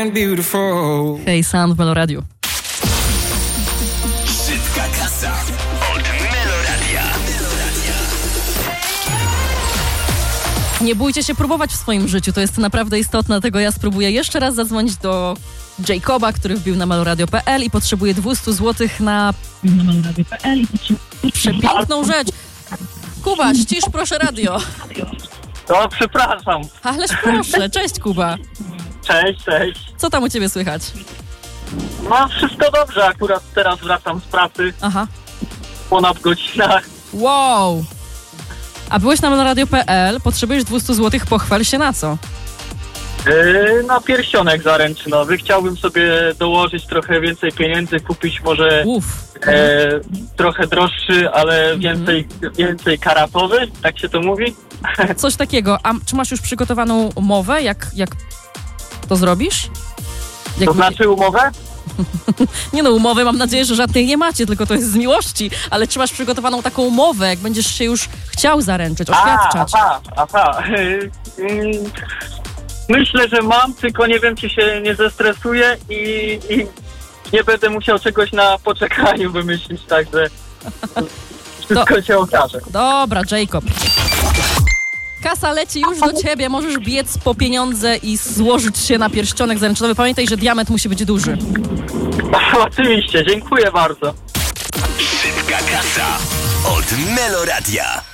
Hej, Sam w Meloradiu. Szybka kasa od Meloradia. Nie bójcie się próbować w swoim życiu, to jest naprawdę istotne, dlatego ja spróbuję jeszcze raz zadzwonić do Jacoba, który wbił na meloradio.pl i potrzebuje 200 zł na przepiękną rzecz. Kuba, ścisz proszę radio. No, przepraszam. Ależ proszę, cześć Kuba. Cześć. Co tam u ciebie słychać? No, wszystko dobrze. Akurat teraz wracam z pracy Aha. po nadgodzinach. Wow. A byłeś na meloradio.pl, potrzebujesz 200 zł, pochwal się na co? Na pierścionek zaręczynowy. Chciałbym sobie dołożyć trochę więcej pieniędzy, kupić może trochę droższy, ale więcej karatowy, tak się to mówi? Coś takiego. A czy masz już przygotowaną umowę? Jak to zrobisz? To znaczy umowę? Nie no, umowy mam nadzieję, że żadnej nie macie, tylko to jest z miłości. Ale czy masz przygotowaną taką umowę, jak będziesz się już chciał zaręczyć, oświadczać? Aha. Myślę, że mam, tylko nie wiem, czy się nie zestresuję i nie będę musiał czegoś na poczekaniu wymyślić, także wszystko się okaże. Dobra, Jacob. Kasa leci już do ciebie, możesz biec po pieniądze i złożyć się na pierścionek zaręczynowy. Pamiętaj, że diament musi być duży. Oczywiście, dziękuję bardzo. Szybka kasa od Meloradia.